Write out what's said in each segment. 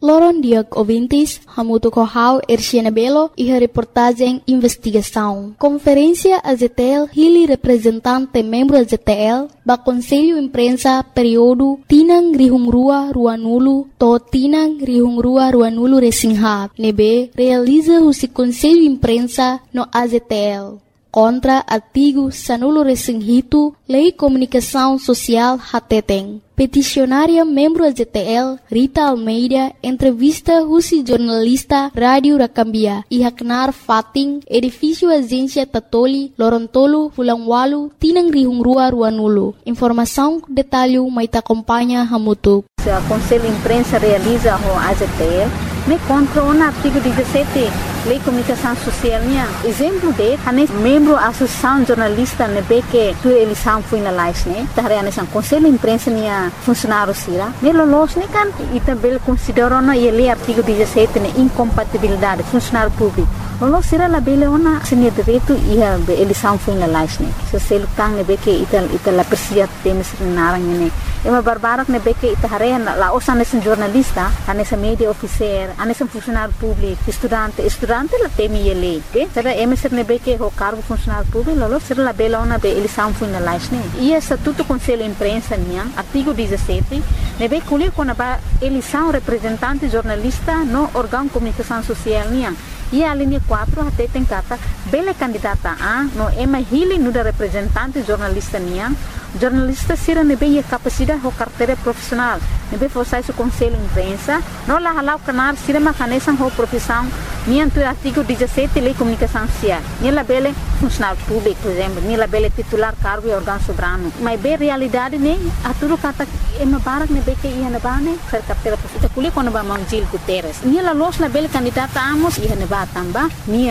Loron Diag Ouvintes, Hamuto Kohau, Erciana Belo e a reportagem Investigação. Conferência AZTL, Hili representante membro AZTL, ba Conselho Imprensa período Tinang Rihungrua Ruanulu, to Tinang Rihungrua Ruanulu Resinghat, nebe realiza o Conselho Imprensa no AZTL. Contra artigo Sanulo Resinghito, Lei Comunicação Social Hateteng. Peticionária membro AZTL, Rita Almeida, entrevista Rusi jornalista Rádio Rakambia e Haknar Fating, edifício Agência Tatoli, Lorontolo, Fulangwalu, Tinang Rihungrua Ruanulu. Informação, detalhe, maita acompanha Hamutuk. O Conselho Imprensa realiza o AZTL, me contra o artigo 17, Lei Comunicação Social. Exemplo de, membro da Associação Jornalista, que a eleição foi na Lais, o Conselho Imprensa funcionário sira. Nelos kan e também considerou na lei artigo 17 incompatibilidade funcionário público. Lolos sira la bele ona senia direito e a eleição foi na Lais, se se lutang que ita la persia temes narang Ema barbarak que ita hare la osa nesse jornalista, nessa media officer, nesse funcionário público, estudante la temi ele, que será emeser que o cargo funcionário público, lolo será la bela ona be eleição foi na Lais, E estatuto Conselho Imprensa artigo 17, nebe colher quando a eleição representante jornalista no órgão de comunicação social E a linha 4 até tem cata bela candidata a no ema hili no da representante jornalista jornalista sira nebe a capacidade ou carteira profissional nebe forçar o Conselho Imprensa não lá halau canar sira macanesa ou profissão tu artigo 17 Lei Comunicação Social nela bela funcionário público por exemplo nela bela titular cargo e órgão soberano mas bem realidade a tudo cata ema barak nebe que ia na bane ser carteira profissional colhe quando ba Gil Guterres nela los na bela candidata amos ia na tamba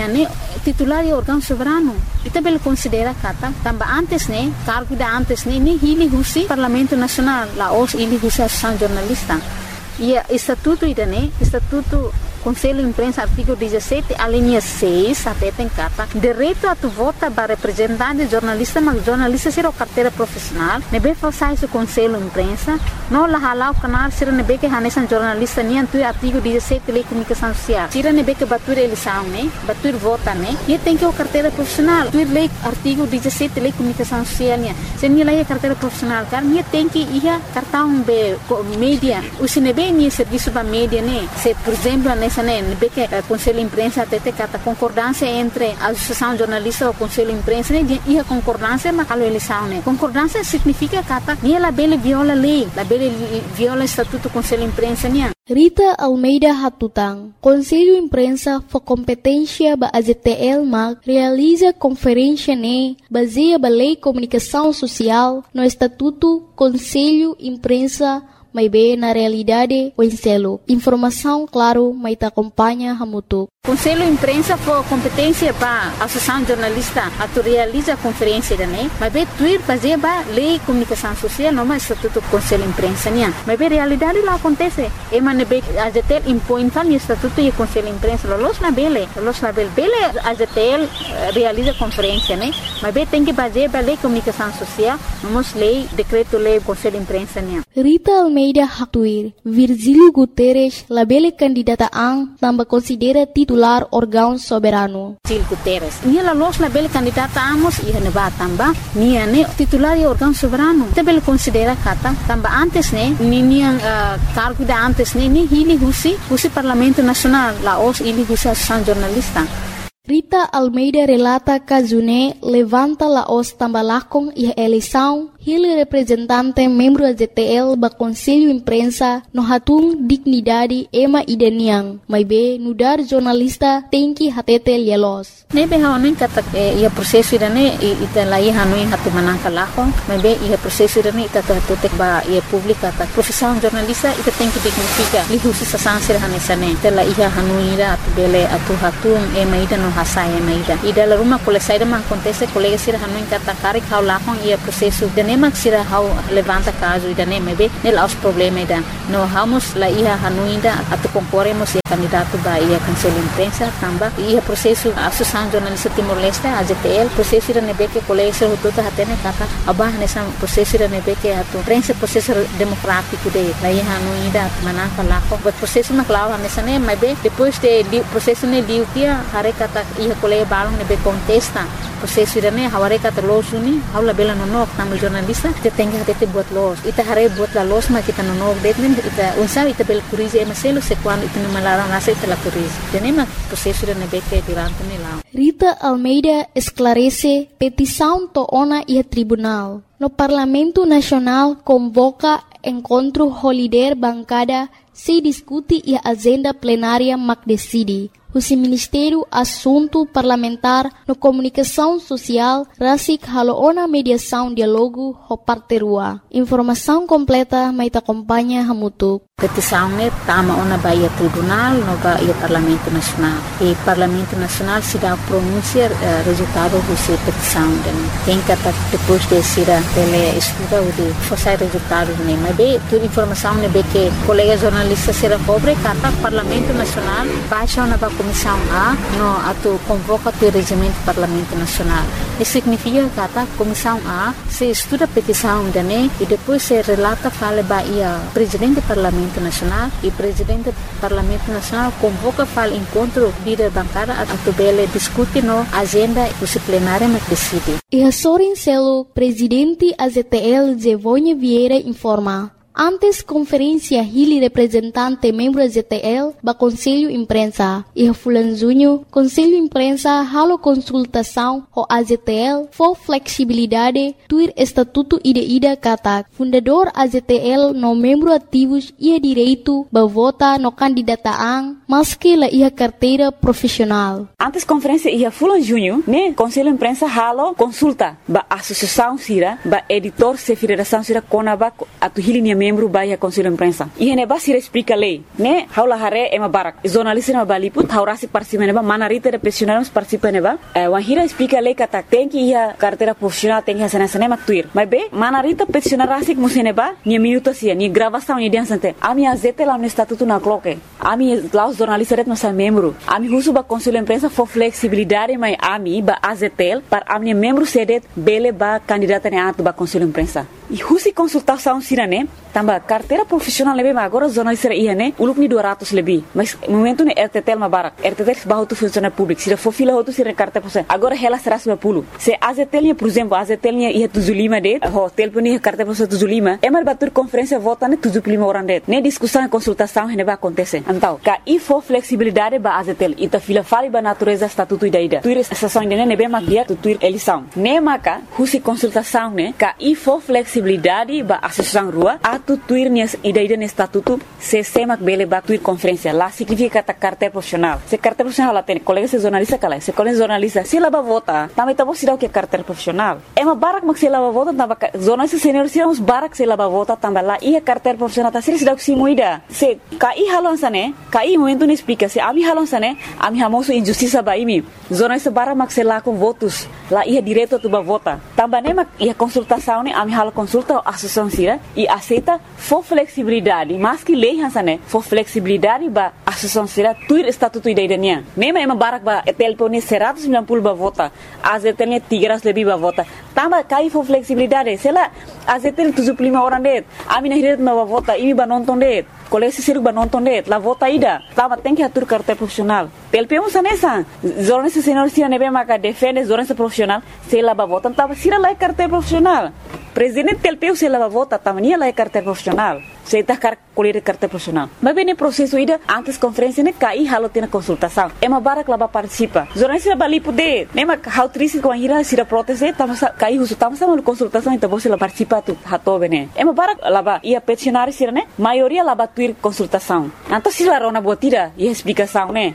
titular e órgão soberano e também considera kata tamba antes cargo da antes ni hili husi Parlamento Nacional la os hili husi Associação Jornalista e estatuto estatuto Conselho Imprensa artigo 17 a linha 6 até tem cata direito a tu vota para representante jornalista mas jornalista ser o carteira profissional nebe forçar o Conselho Imprensa não la halau canal ser nebe que hanesan jornalista tu artigo 17 Lei Comunicação Social tira nebe que batur eleição batur vota e tem que o carteira profissional tu lei artigo 17 Lei Comunicação Social se ni lei carteira profissional car tem que ia cartão be mídia o nebe ni serviço ba mídia se por exemplo que o Conselho Imprensa até tem a concordância entre a Associação Jornalista e o Conselho Imprensa e a concordância mas a eleição concordância significa que ela bele viola a lei ela bele viola o estatuto do Conselho Imprensa Rita Almeida Hatutang, Conselho Imprensa for competência ba AZTL mag realiza conferência baseia ba Lei Comunicação Social no Estatuto Conselho Imprensa mas bem na realidade o enselo. Informação, claro, mas te acompanha Hamutuk. Conselho Imprensa for competência para a Associação Jornalista a realiza a conferência mas bem tuir fazer ba Lei Comunicação Social não mais estatuto Conselho Imprensa mas bem realidade lá acontece ema nebe a AZTL impõe tal estatuto e Conselho Imprensa los na bele a AZTL realiza conferência mas bem tem que fazer ba Lei Comunicação Social vamos lei decreto lei Conselho Imprensa Rita Almeida Hatuir, Virgílio Guterres, labele candidata também considera titular órgão soberano. Gil Guterres. Ela los labele candidata amos e neba tamba, titular e órgão soberano. Também considera kata tamba antes cargo da antes ni hili husi Parlamento Nacional, la os hili husi Associação Jornalista. Rita Almeida relata que levanta la os tambalakong e eleição ele representante membro AZTL ba Conselho Imprensa no hatung dignidade ema idaniang mas be nudar jornalista tem que hatete lielos nebe haonin kata ia prosesso irane ita lai hanuin hatu manang kalakong mas be ia prosesso irane ita tatutek ba ia publika ta profissão jornalista ita tem que dignifica lihusi sa sansir hanesane tela ia hanuira atu bele atu hatung ema ida no hasai ema ida la rumah kole saida man acontece colega sira hanuin kata karik haulakong ia prosesso nem maxira how levanta caso ida nem mebe nel os problema ida no vamos lá ia hanuinda atu concorremos e candidato ba ia cancela imprensa tamba ia processo associação jornalista Timor-Leste AZTL processo ida nebe que colégio tudo hatene kata abah nessa processo ida nebe que atu prensa processo democrático de lá ia hanuinda manaka lá o processo na clava nessa nem mebe depois de processo ne diu kia hare kata ia colégio balong nebe contesta processo ida ne haware kata los uni haula bela nonok tamal jornalista te tenga hate buat los ita hare buat la los ma kita nonok detmen ita unsa ita bel kurize emaselo se quando ita malara nasa ita la kurize tenema processo ida nebe que durante ne lá Rita Almeida esclarece petição toona e tribunal. No Parlamento Nacional convoca encontro holiday bancada se discute e agenda plenária macdecide. O Ministério Assunto Parlamentar no Comunicação Social Rasik Haloona Mediação Diálogo Hoparterua. Informação completa mai acompanha Hamutuk. Petição ne tama ona baia tribunal no baia Parlamento Nacional. E Parlamento Nacional se dá pronunciar resultado dessa petição. Tem que depois de ser tele estuda o de forçar resultado ne. Mas bem, toda informação ne be que colega jornalista será pobre kata Parlamento Nacional baixa ona Comissão A no ato convoca o regimento do Parlamento Nacional. Isso significa que a Comissão A se estuda a petição da NE e depois se relata fala baia Presidente do Parlamento Nacional e Presidente do Parlamento Nacional convoca fala encontro líder bancada a tubele discute no agenda do plenário mas decide. E a Sorin Celo, Presidente AZTL Zevonha Vieira informa. Antes conferência Hili representante membro AZTL ba Conselho Imprensa e a Fulanzunho Conselho Imprensa halo consultação o AZTL for flexibilidade tuir estatuto ida kata fundador AZTL no membro ativos ia direito ba vota no candidataan maski la ia carteira profissional. Antes conferência ia Fulanzunho né Conselho Imprensa halo consulta ba associação sira ba editor se federação sira konaba atu Hili membro baia Conselho Imprensa. E ene basira explica lei, né? Haula hare ema barak. Jornalista na baliput haurasi participa neba manarita de profissionais participa neba. Wahira explica lei kata tem que ia carteira profissional tem que hacer nessa nema tuir. Mas be manarita profissional rasik museneba ni minuto sia ni gravação ni dia sante. Ami azete lá no estatuto na cloque. Ami lá os jornalistas ret nossa membro. Ami husu ba Conselho Imprensa for flexibilidade mas ami ba azetel para ami membro sedet bele ba candidata ne atu ba Conselho Imprensa. E husi consultação sirane tamba carteira profissional lebe mas agora jornalista ia né uluk ni 200 lebih mas momento ne RTTL ma barak RTTL bah tu funcionário público se for fila outro se carteira profissional agora ela será 10 se AZTL por exemplo AZTL ia tuzulima de hotel puni carteira profissional tuzulima é mar batur conferência vota ne tuzulima orang det ne discussão e consultação ne vai acontecer então ka e for flexibilidade ba AZTL ita fila fali ba natureza estatuto ida tuir estação de ne be ma dia tuir eleição ne maka husi consultação ne ka e for flexibilidade ba associação rua atu tuir nias ida no estatuto se semak bele ba tuir conferência lá significa ta carteira profissional se carteira profissional lá tem colega se jornalista kala se colega jornalista se lá ba vota também tá você dá o que carteira profissional é uma barak mak se lá ba vota tamba jornalista senior se uns barak se lá ba vota também lá e a carteira profissional tá se dá o que se moida se kai halon sane kai momento ne explica se ami halon sane ami hamoso injustiça ba imi jornalista barak mak se lá com votos lá ia direito tu ba vota também ne mak ia consultação ne ami halo consulta a associação sira e aceita for flexibilidade mas que lei hansane for flexibilidade ba associação sira tuir estatuto idaiania nema ema barak ba telpone 190 ba vota azetelnya 300 lebih ba vota tamba kai for flexibilidade sela azetel 75 orang det amina hiret ba vota ini ba nonton det kolesi siru ba nonton det la vota ida tamba tem que atur carteira profissional telpeu sanesa jornalista senior sira nebe maka defende jornalista profissional sela ba vota tamba sira la carteira profissional Presidente telpeu se lava vota tamania lá é carteira profissional. Se está colher carteira profissional. Mas bem no processo ida antes conferência ne cai halo tem consultação. É uma barak lá participa. Jornalista bali poder. Nem ma how triste com a ira se da proteste tamo cai husu tamo sama consultação então você lá participa tu hato bene. É uma barak lá ia peticionário sira ne maioria lá tuir consultação. Então se lá rona botira e explicação ne. Ne bem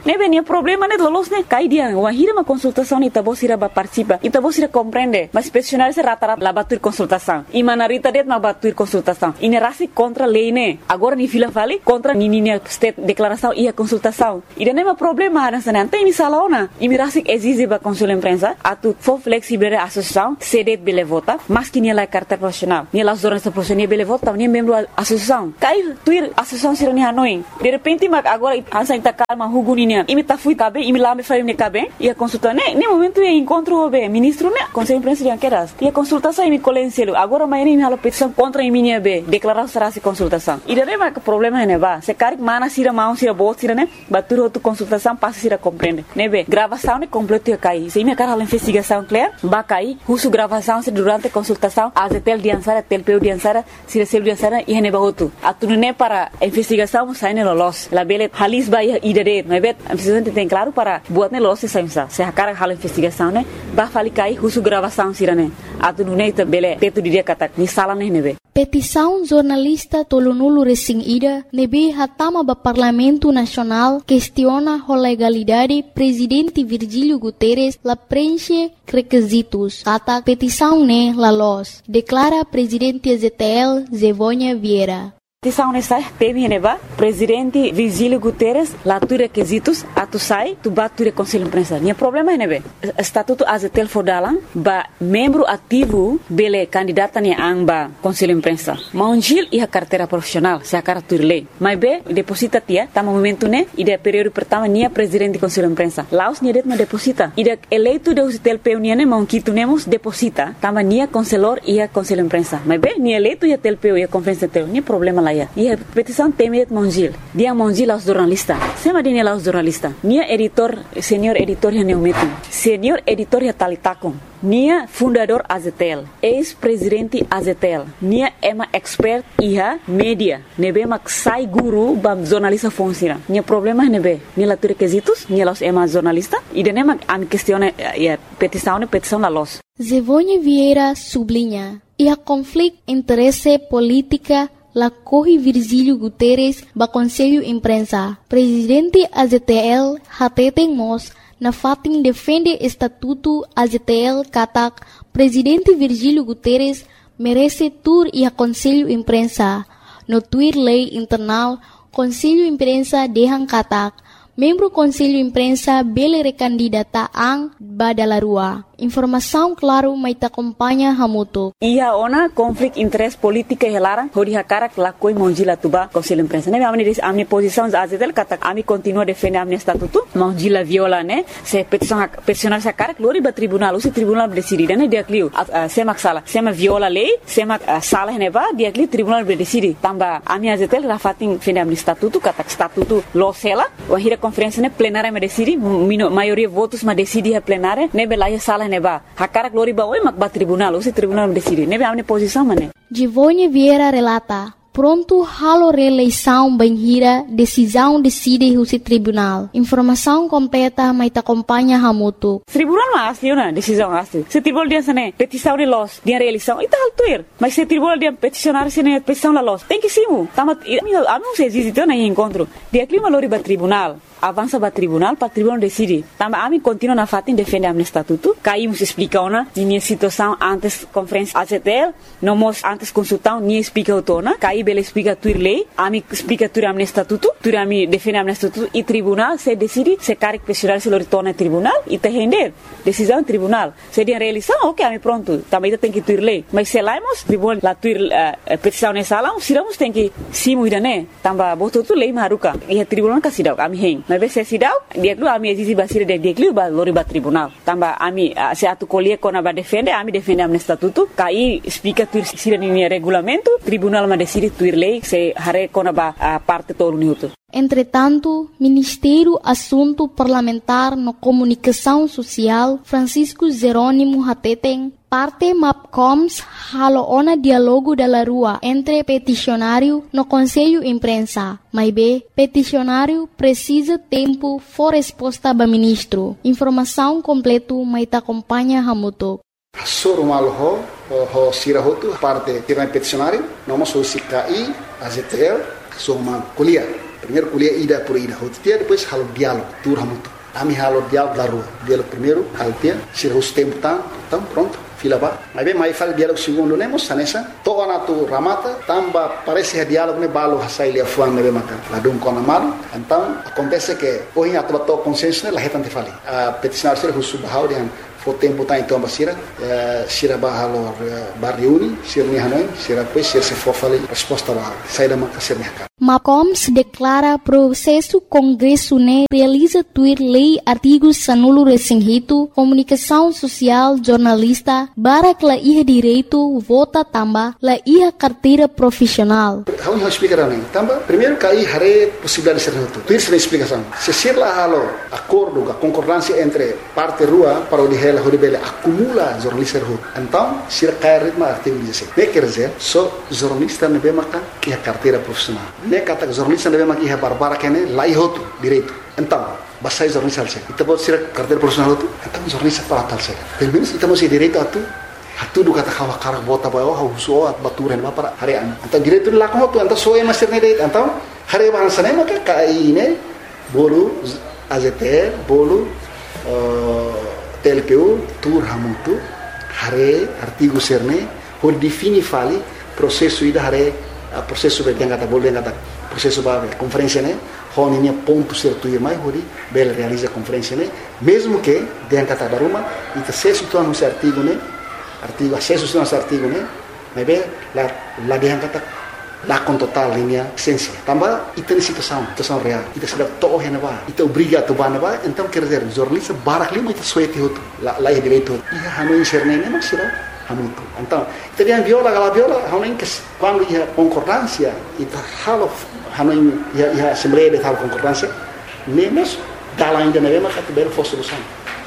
problema né lolos né cai dia wahira uma consultação ita bosira ba participa ita bosira compreende mas peticionário se rata la batur consultação e manarita det ma batur consultação ine rasi contra lei né agora ni fila vale contra nininha state declaração e a consultação e não é um problema nessa né tem misalona e me rasi exige ba consul imprensa atu for flexible a associação cedet bele vota mas que ni la carta profissional ni la zona profissional bele vota ni membro associação cai tuir associação sira ni hanoi de repente mas agora ansa ita calma huguninya e me tá fui cabe e me lá me faz me cabe e a consulta né nem momento é encontro o ministro né conselho imprensa de anqueras e a consultação e me colenselo agora mas nem me hala petição contra a minha be declarar será se consultação e daí mas problema né ba se cari mana sira mão sira bot sira né batur outro consultação passa sira compreende né be gravação né completo ia cair se minha cara a investigação clear ba cair uso gravação se durante consultação a tel diansara tel peu diansara sira sel diansara e ne ba outro atu né para investigação sai ne lolos la bele halis ba idade né be a presidente tem claro para buat ne lolos se a cara hala investigação né ba fali cair uso gravação sira né atu né bele teto dia kata ni sala né be petição jornalista Tolonulu Resing Ida nebe hatama ba Parlamento Nacional questiona a legalidade presidente Virgílio Guterres la preenche requisitos kata petição ne la los declara presidente ZTL Zevônia Vieira. Petição nessa teve neba presidente Virgílio Guterres lá tu requisitos atu sai tu bat tu conselho imprensa nem problema nebe estatuto azetel fodalan ba membro ativo bele candidata ne amba conselho imprensa maungil e a carteira profissional se a carteira lei mas be deposita tia tá momento né e de período pertama nia presidente conselho imprensa laos nia det ma deposita e de eleito de azetel peuniane né monquito nemos deposita tama nia conselor e a conselho imprensa mas be nia eleito e a tel peu e a conferência tel nem problema lá e a petição temet mongil dia mongil aos jornalistas sema dia aos jornalistas nia editor senior editor ya neumetum senior editor ya talitakon nia fundador Azetel ex-presidente Azetel nia ema expert iha media nebe mak sai guru bam jornalista funciona nia problema nebe nia la requisitos nia los ema jornalista e de nema am questione petição la los Zevônia Vieira sublinha e a conflito interesse política la corre Virgílio Guterres ba Conselho Imprensa. Presidente AZTL hateten mos na fatin defende estatuto AZTL katak Presidente Virgílio Guterres merece tur e a Conselho Imprensa. No tuir lei internal Conselho Imprensa dehang katak membro Conselho Imprensa bele recandidata ang badalarua. Informação claro mai ta acompanha hamuto. Ia ona conflict interest politika helara hodi hakara la koi monjila tuba Conselho Imprensa. Ne amni posição azetel kata ami continua defender amni estatuto monjila viola ne se peticionar sa cara glori ba tribunal usi tribunal decidi ne dia clio semak sala sema viola lei semak sala ne ba dia clio tribunal decidi tamba ami azetel rafatin defender amni estatuto kata estatuto lo sela wahira conferência ne plenária me decidi maioria votos ma decidi a plenária ne belaya sala neba hakara glori ba oi mak ba tribunal usi tribunal decidi nebe amne posição mane Zevônia Vieira relata pronto halo reeleição banhira decisão decide usi tribunal informação completa mai ta acompanha hamuto tribunal ma asli una decisão asli se tribunal dia sane petição de los dia reeleição ita altuir mas se tribunal dia peticionar sene petição la los tem que simu tamat anu se existe na encontro dia clima lori ba tribunal avança para tribunal decide. Tamba ami continua na fatin defende amne estatuto. Caímos explica ona minha situação antes conferência AZTL, nomos antes consultão ni explica autona. Caí bele explica tuir lei, ami explica tuir amne estatuto, tuir ami defende amne estatuto e tribunal se decide se caric pessoal se lo retorna tribunal e te render decisão tribunal. Se dia realização, ok, ami pronto. Também tem que tuir lei. Mas se laimos tribunal la tuir petição nessa sala, siramos tem que simu idane. Tamba boto tu lei maruka. E tribunal kasidau ami hen. Mas se sidau dia lu ami exige basir dia lu ba lori ba tribunal tamba ami se atu colie kona ba defende ami defende amne estatuto kai explica tuir sira ni regulamento tribunal ma decide tuir lei se hare kona ba parte todo minuto. Entretanto, Ministério Assunto Parlamentar no Comunicação Social Francisco Jerônimo Hateten parte MAPCOMS halo ona dialogo da rua entre peticionário no Conselho Imprensa. Mas B, peticionário precisa tempo for resposta ba ministro. Informação completo mai ta acompanha hamuto. Surmal ho sirahotu parte tirna peticionário, noma so sikai AZTL Soma kuliah. Primeiro kuliah ida por ida. Hotia depois halo diálogo, tur hamutu. Ami halo diálogo da rua. Diálogo primeiro, haltia, sira os tempo então pronto. Fila ba. Mas bem, mais fala diálogo segundo, nemos sanessa. Toa na tu ramata, tamba parece diálogo ne balo hasai lia fuan ne maka. Ladum kona malu. Então acontece que hoje a tua consenso ne lahetan te fali. A peticionar sira husu bahau dian fo tempo tá então basira, sira bahalo barriuni, sira ni hanoi, sira depois sira se for fali resposta lá. Sai da maka sira ni. MACOMS declara processo Congresso ne realiza tuir lei artigos sanulo resinhito, comunicação social, jornalista, barak la iha direito, vota tamba, la iha carteira profissional. Vamos explicar também. Tamba, primeiro cair hare possibilidade de ser reto. Tuir sem explicação. Se ser lá halo acordo, a concordância entre parte rua para o dihela horibele acumula jornalista rua. Então, se cair ritmo artigo 16. Ne quer dizer, só jornalista ne bemaka que a carteira profissional. Ne kata jornalista ne bemaka que a barbara que ne lá ihoto direito. Então, basai jornalista alse. Ita pode ser carteira profissional tu. Então jornalista para tal se. Pelo menos ita mesti direito atu. Hatu do kata kawa karak bota bayo hauso at baturen ba para harian. Então direito lá como tu, então soe master ne direito. Então hari bahasa ne maka kai ne bolu AZT bolu TLPU tur hamutu hare artigo serne por defini fali processo ida hare processo be yang kata bolu yang kata processo ba conferência ne honinha ponto certo e mais hori bel realiza conferência ne mesmo que yang kata daruma ita se situa no artigo ne artigo acesso ao artigo né mas bem lá de kata lá com total linha essência também ita situação real ita sudah toh yang ba ita obriga tu ba ba então quer dizer jornalista barak lima ita suete hotu lá é direito ia hanu inserne ne mas sira hamutu então ita dia viola hanu que quando ia concordância ita halo hanu ia assembleia de tal concordância nemos dalam ainda ne mas kat ber for solução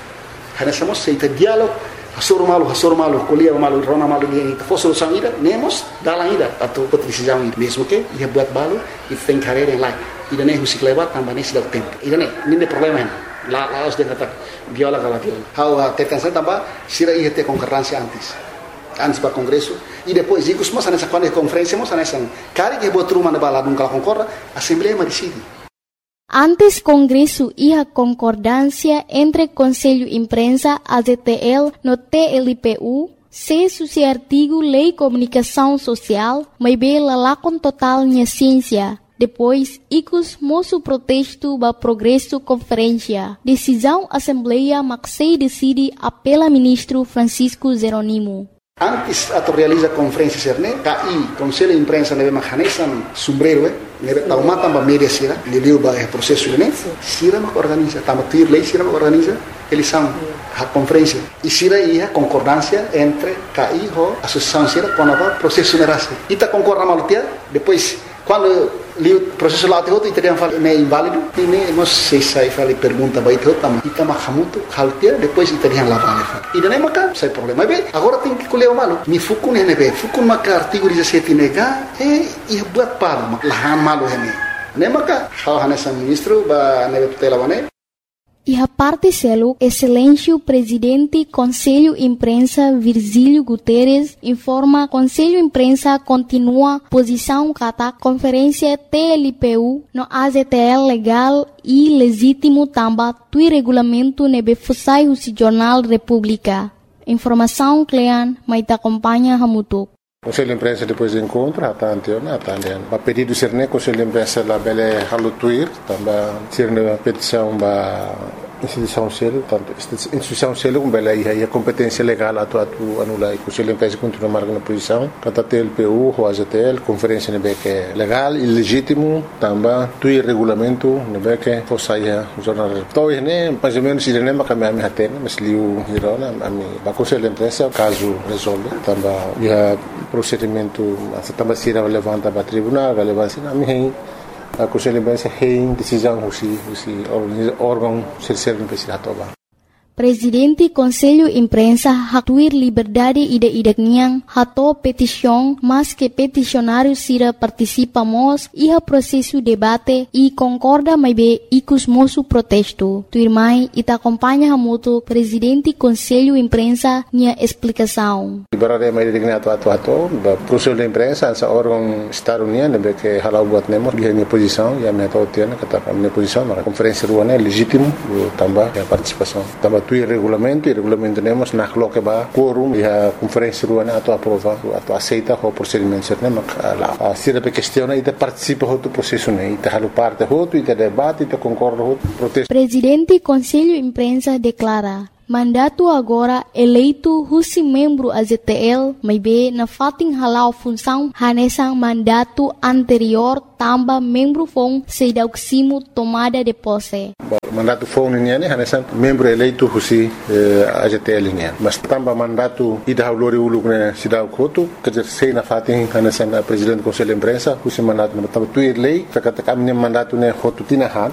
hana samo seita diálogo Hasur malu, kuliah malu, rona malu ni kita fokus solusi ida, nemos dalam ida atau decisão ida. Mesmo que ia buat balu, itu tem carreira yang lain. Ida ne husik lewat tambah ne sudah tempo. Ida ne, ini problema hen. La harus dia kata viola kala viola. How tetansa tambah sira ia te concordância antes para congresso e depois ikut mas nessa quando conferência mas nessa cari que buat rumah na bala nunca concorda, assembleia mas decide. Antes Congresso ia concordância entre Conselho Imprensa, AZTL, no TLPU, se suci artigo Lei Comunicação Social, mas bela lá com total minha ciência. Depois, icus moço protesto ba progresso conferência. Decisão Assembleia Maxei decide apela ministro Francisco Jeronimo. Antes atau realiza conferência serne, KI Conselho Imprensa nebe makanesan sombrero nebe taumata ba media sira, leliu ba processo ne, sira mak organiza, tama tuir lei sira mak organiza, eleição a conferência. E sira ia concordância entre KI ho associação sira com a processo nerase. Ita concorda malutia, depois quando li processo lá te outro italiano fala é inválido, e ne nós sei sai fala pergunta ba itu tam ita makamutu haltia, depois italiano lá vale fala. E daí maka sai problema. Bem, agora tem que colher o malu. Mi fukun ne be, fukun maka artigo 17 nega e buat par lahan malu hene. Ne maka hal hanesa ministro ba ne tutela wane. E a parte selo, Excelência Presidente Conselho Imprensa Virgílio Guterres informa Conselho Imprensa continua posição kata conferência TLPU no AZTL legal e legítimo tamba tui regulamento nebe fusai o Jornal República. Informação Clean, mas te acompanha Hamutuk. Conselho de Imprensa depois do encontro, a pedido ser ne Conselho de Imprensa la bele halutuir, também ser ne petição ba instituição selo, tanto instituição selo com bele ia competência legal atu anula e Conselho de Imprensa continua marcando na posição, kata TLPU, o AZTL, conferência nebe que legal e legítimo, também tuir regulamento nebe que fosse o jornal. Então ne mais ou menos ele nem macam me hatena, mas liu hirona ami ba Conselho de Imprensa caso resolve, também ia procedimento também se levanta para tribunal, relevância na minha a Conselho de Imprensa tem decisão se órgão ser não precisa tomar. Presidente Conselho Imprensa hatuir liberdade ida niang hato petição, mas que peticionário sira participamos iha processo debate e concorda mais bem icus moço protesto. Tuirmai ita acompanha hamuto Presidente Conselho Imprensa nia explicação. Liberdade mais digna atu Conselho de Imprensa essa órgão estado-uniano que halau buat nemo dia minha posição e a minha totiana kata minha posição na conferência ruana legítimo também a participação também tu regulamento temos na que ba quorum e a conferência ruana atu aprova atu aceita o procedimento certo mak lá se a questão ida participa do processo né ita halu parte hoto ita debate ita concorda hoto protesto. Presidente Conselho Imprensa declara mandato agora eleito husi membro AZTL mai be na fating halau função hanesang mandato anterior tamba membro fong sedauksimo tomada de posse. Mandato fong niya hanesang membro eleito husi AZTL niya. Mas tamba mandato ida haulori uluk na sidaw koto kajer sei na fating hanesang presidente Conselho Imprensa husi mandato na tamba tuir lei katatakam niya mandato na hoto tinahan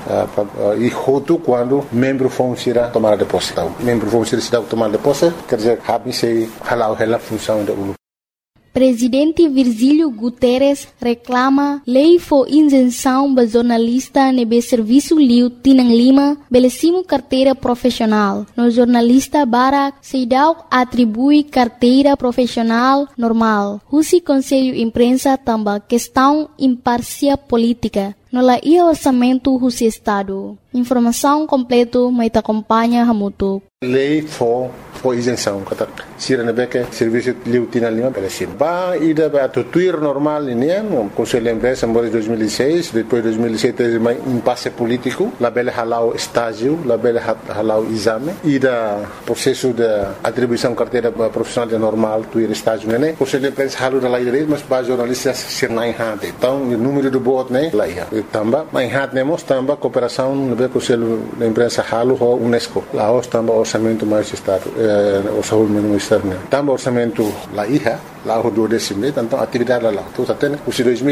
e hoto quando membro fong sira tomada de posse. Membro vão ser cidade tomar de posse, quer dizer, habe se halau hela função da ULU. Presidente Virgílio Guterres reclama lei for isenção ba jornalista nebe serviço liu tinang lima belecimo carteira profissional. No jornalista Barak Seidau atribui carteira profissional normal. Husi Conselho Imprensa tamba questão imparcial política. No la ia orçamento husi Estado. Informação completo mai ta acompanha hamutu. Lei for isenção kata sira nebeke serviço liu tinang lima belecimo. Ba ida ba tuir normal ini no Conselho de Imprensa em 2006, depois 2006 teve mais impasse político, la bela halau estágio, la bela halau exame, ida processo de atribuição carteira profissional de normal, tuir estágio né. Conselho de Imprensa halu da lei mas ba jornalistas ser na hante. Então o número de bot né lá ia. Tamba mai hat nemos tamba cooperação no Conselho de Imprensa halu ho UNESCO. Lá os tamba orçamento mais estado, orçamento externo. Tamba orçamento lá ia. Lá o 12 então atividade lá tudo até o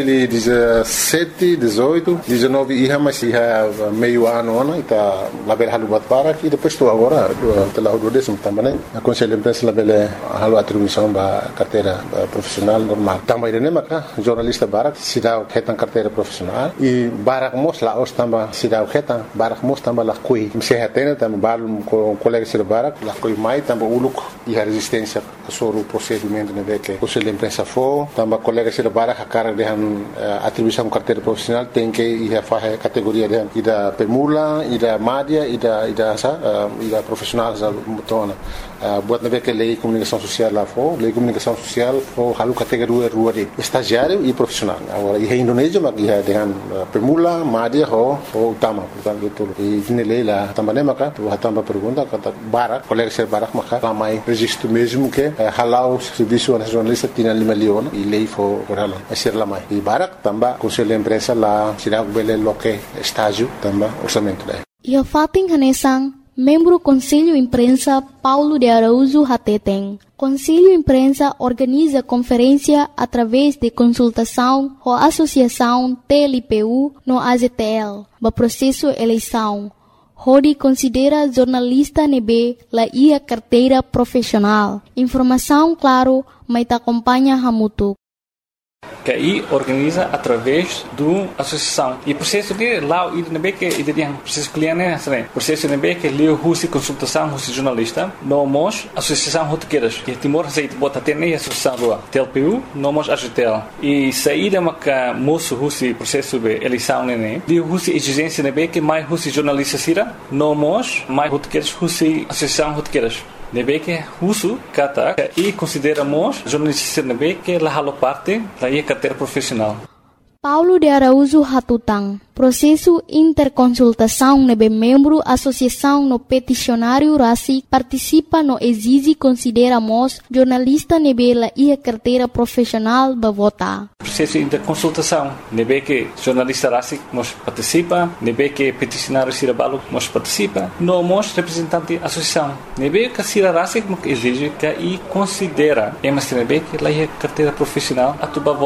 2017 18 19 ia mas ia meio ano né tá lá bel halu batara e depois estou agora lá o 12 também a Conselho de Imprensa lá bel halu atribuição ba carteira profissional normal também né maka jornalista barak sidau hetan carteira profissional e barak mos lá os tamba sidau hetan barak mos tamba lá coi se hatena tamba balum com colega sir barak lá coi mai tamba uluk e a resistência sobre o procedimento né que Conselho de Imprensa for, também colega se lebara a cara de atribuição carteira profissional tem que ir a fazer categoria de ida pemula, ida média, ida profissional za mutona. Buat nabe que lei comunicação social lá for, lei comunicação social for halu categoria rua de estagiário e profissional. Agora em Indonésia mas ia dengan pemula, média ho utama, portanto tudo. E ini lei lá também maka tu também pergunta kata barak, colega se barak maka ramai registro mesmo que halau serviço nacional tinha 5 milhões e lei foi orala a ser lá mais e barak também Conselho de Imprensa lá sirag bele loke estágio também orçamento daí ia fating hanesang membro Conselho Imprensa Paulo de Araújo Hateteng. Conselho Imprensa organiza conferência através de consultação com a Associação TLPU no AZTL, para processo eleição. Rodi considera jornalista nebe la ia carteira profissional. Informação claro, mas ta acompanha hamutu. Que aí organiza através do associação e processo de lá ir nebe que ideia processo cliente né processo nebe que leu husi consultação husi jornalista nomos associação rotequeiras que Timor aceita bota ter nem associação do TLPU nomos AZTL e saída maca moço husi processo de eleição né leu husi exigência nebe que mais husi jornalista sira nomos mais rotequeiras husi associação rotequeiras nebe que husu kata e consideramos jornalista nebe que la halo parte da carteira profissional. Paulo de Araújo Hatutang, processo interconsultação nebe membro associação no peticionário RACI participa no exige consideramos jornalista nebe la ia carteira profissional ba vota. Processo interconsultação nebe que jornalista RACI nos participa, nebe que peticionário Sirabalo nos participa, nós representante associação nebe que Sira RACI exige que e considera, mas nebe que la ia carteira profissional a tuba vota.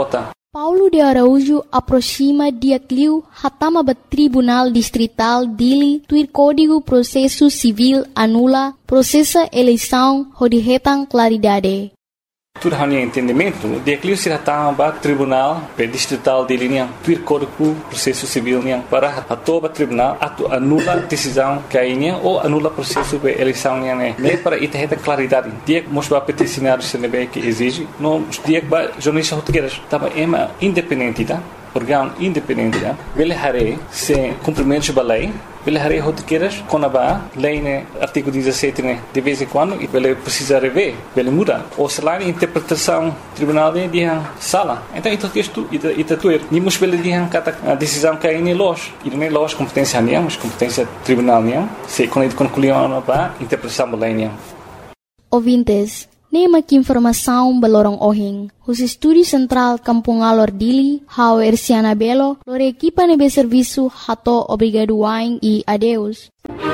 Paulo de Araújo aproxima Diacliu hatama ba Tribunal Distrital dili tuir Código Processo Civil anula processa eleição hodihetang claridade. Tudo hanya entendimento, Diacliu se hatama ba Tribunal Distrital dili niang tuir Código Processo Civil niang para hatoba tribunal atu anula decisão kainya ou anula processo de eleição niang ne para itaheta claridade. Diak mosba peticionário senebe que exige, no diak ba jornalista rotegueiras tava ema independente, tá? Órgão independente, tá? Vele hare se cumprimento da lei, vele hare rotegueiras conaba lei né artigo 17 né de vez em quando e vele precisa rever, vele muda ou se lá interpretação tribunal de dia sala. Então isso que isto ita tuer ni mos vele dia kata decisão que aí los e nem los competência nem mas competência tribunal nem se quando concluiu ba interpretação da lei nem. Ouvintes, nema que informação belorong ohing. Os Estúdio Central Kampung Alor Dili, hau Erciana Belo, lore equipa nebe serviço hato obrigado wain e adeus.